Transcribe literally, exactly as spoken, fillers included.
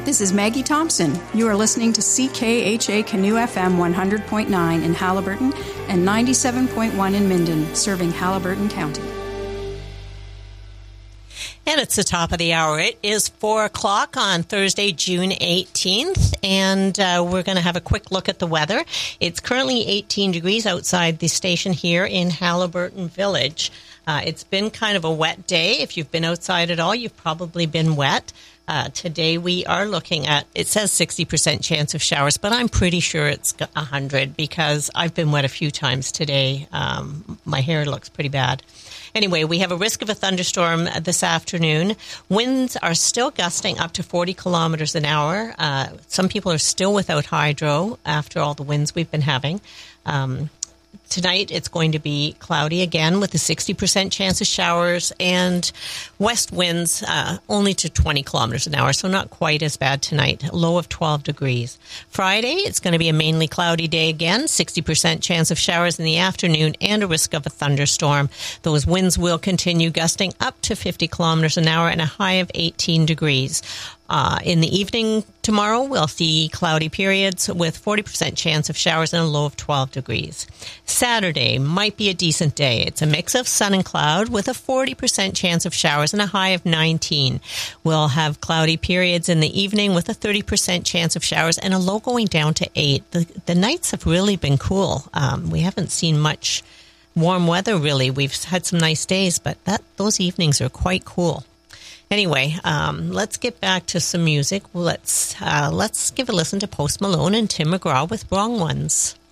This is Maggie Thompson. You are listening to C K H A Canoe F M one hundred point nine in Haliburton and ninety-seven point one in Minden, serving Haliburton County. And it's the top of the hour. It is four o'clock on Thursday, June eighteenth, and uh, we're going to have a quick look at the weather. It's currently eighteen degrees outside the station here in Haliburton Village. Uh, it's been kind of a wet day. If you've been outside at all, you've probably been wet. Uh, today we are looking at, it says sixty percent chance of showers, but I'm pretty sure it's one hundred because I've been wet a few times today. Um, my hair looks pretty bad. Anyway, we have a risk of a thunderstorm this afternoon. Winds are still gusting up to forty kilometers an hour. Uh, some people are still without hydro after all the winds we've been having. Um, Tonight, it's going to be cloudy again with a sixty percent chance of showers and west winds uh, only to twenty kilometers an hour, so not quite as bad tonight. A low of twelve degrees. Friday, it's going to be a mainly cloudy day again, sixty percent chance of showers in the afternoon and a risk of a thunderstorm. Those winds will continue gusting up to fifty kilometers an hour and a high of eighteen degrees. Uh, in the evening tomorrow, we'll see cloudy periods with forty percent chance of showers and a low of twelve degrees. Saturday might be a decent day. It's a mix of sun and cloud with a forty percent chance of showers and a high of nineteen. We'll have cloudy periods in the evening with a thirty percent chance of showers and a low going down to eight. The, the nights have really been cool. Um, we haven't seen much warm weather, really. We've had some nice days, but that those evenings are quite cool. Anyway, um, let's get back to some music. Let's uh, let's give a listen to Post Malone and Tim McGraw with Wrong Ones.